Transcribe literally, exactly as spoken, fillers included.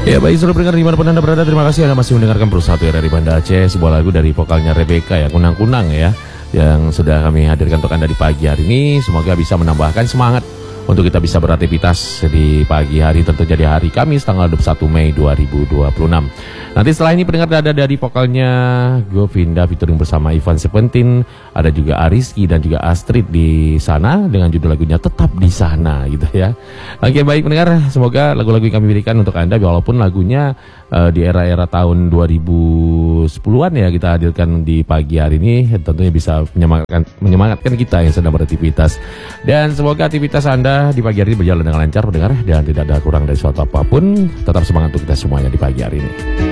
Ya baik, saudara pendengar dimanapun Anda berada, terima kasih Anda masih mendengarkan Pro satu R R I Banda Aceh, sebuah lagu dari vokalnya Rebecca ya, Kunang-Kunang ya, yang sudah kami hadirkan untuk Anda di pagi hari ini. Semoga bisa menambahkan semangat untuk kita bisa beraktivitas di pagi hari, tentu jadi hari Kamis tanggal dua puluh satu Mei dua ribu dua puluh enam. Nanti setelah ini pendengar ada dari vokalnya Govinda featuring bersama Ivan Seventeen, ada juga Ariski dan juga Astrid di sana dengan judul lagunya Tetap di Sana gitu ya. Oke baik pendengar, semoga lagu-lagu yang kami berikan untuk Anda, walaupun lagunya uh, di era-era tahun dua ribu sepuluhan ya kita hadirkan di pagi hari ini, tentunya bisa menyemangatkan, menyemangatkan kita yang sedang beraktivitas. Dan semoga aktivitas Anda di pagi hari ini berjalan dengan lancar pendengar, dan tidak ada kurang dari suatu apapun. Tetap semangat untuk kita semuanya di pagi hari ini.